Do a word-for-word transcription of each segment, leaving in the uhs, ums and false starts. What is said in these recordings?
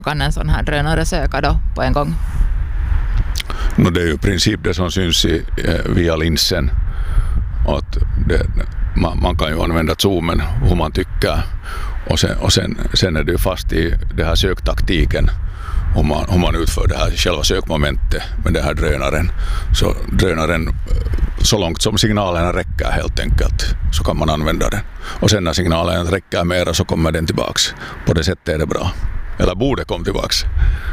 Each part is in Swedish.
kan en sån här drönare söka då på en gång? No, det är ju i princip det som syns i, eh, via linsen. Att det, man, man kan ju använda zoomen hur man tycker. Och sen, och sen, sen är det ju fast i det här söktaktiken om man, om man utför det här själva sökmomentet med den här drönaren. Så drönaren, så långt som signalerna räcker helt enkelt, så kan man använda den. Och sen när signalerna räcker mera så kommer den tillbaks. På det sättet är det bra. Eller borde komma tillbaks.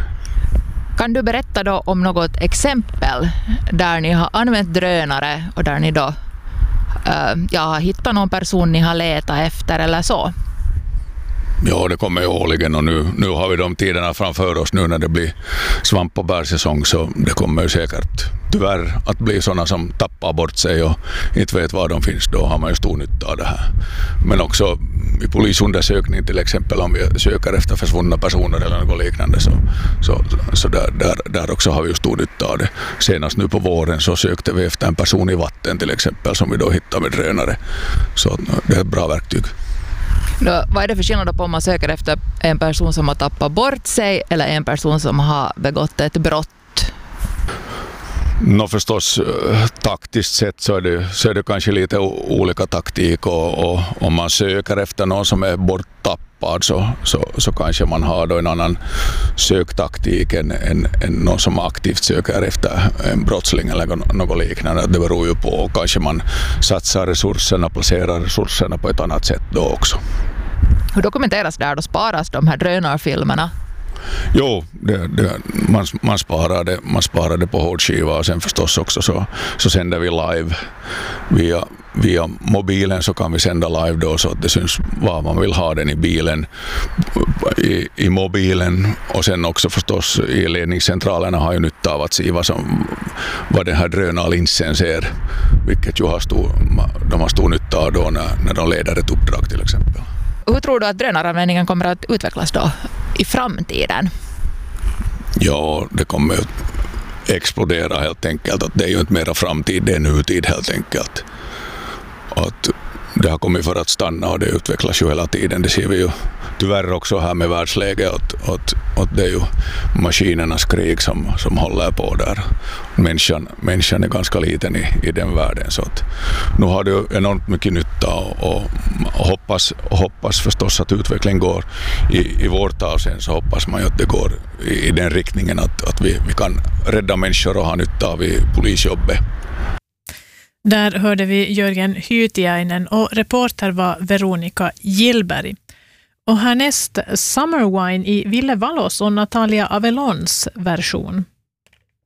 Kan du berätta då om något exempel där ni har använt drönare och där ni då uh, ja, har hittat någon person ni har letat efter eller så? Ja, det kommer ju årligen och nu, nu har vi de tiderna framför oss nu när det blir svamp- och bärsäsong, så det kommer ju säkert tyvärr att bli sådana som tappar bort sig och inte vet var de finns. Då har man ju stor nytta av det här. Men också i polisundersökning till exempel, om vi söker efter försvunna personer eller något liknande, så, så, så där, där, där också har vi ju stor nytta av det. Senast nu på våren så sökte vi efter en person i vatten till exempel som vi då hittade med drönare. Så det är ett bra verktyg. Då, vad är det för skillnad på om man söker efter en person som har tappat bort sig eller en person som har begått ett brott? Nå förstås, taktiskt sett så är det, så är det kanske lite olika taktik, och, och om man söker efter någon som är borttappad så, så, så kanske man har då en annan söktaktik än, än, än någon som aktivt söker efter en brottsling eller något liknande. Det beror ju på, och kanske man satsar resurserna, placerar resurserna på ett annat sätt då också. Hur dokumenteras det här då? Sparas de här drönarfilmerna? Jo, det, det, man, man, sparar det, man sparar det på hårdskiva, och sen förstås också så, så sänder vi live via, via mobilen, så kan vi sända live då så att det syns var man vill ha den i bilen, i, i mobilen, och sen också förstås i ledningscentralerna har ju nytta av att se vad, som, vad den här drönarlinsen ser, vilket ju har stor, de har stor nytta av då när, när de leder ett uppdrag till exempel. Hur tror du att drönaranvändningen kommer att utvecklas då i framtiden? Ja, det kommer att explodera helt enkelt. Att det är ju inte mera framtid, det är nutid helt enkelt. Att det har kommit för att stanna och det utvecklas ju hela tiden. Det ser vi ju tyvärr också här med världsläget. Att, att, att det är ju maskinernas krig som, som håller på där. Människan, människan är ganska liten i, i den världen. Så att nu har det ju enormt mycket nytta, och, och hoppas, hoppas förstås att utvecklingen går i, i vårt avseende, så hoppas man ju att det går i, i den riktningen att, att vi, vi kan rädda människor och ha nytta av i polisjobbet. Där hörde vi Jörgen Hytiainen och reporter var Veronica Gillberg. Och härnäst Summer Wine i Ville Valos och Natalia Avelons version.